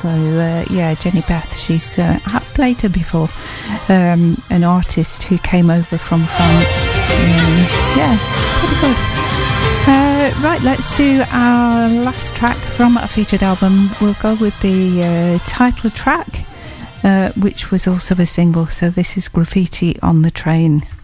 So Jenny Beth, she's I've played her before, an artist who came over from France. Pretty good. Right, let's do our last track from our featured album. We'll go with the title track, which was also a single. So this is Graffiti on the Train.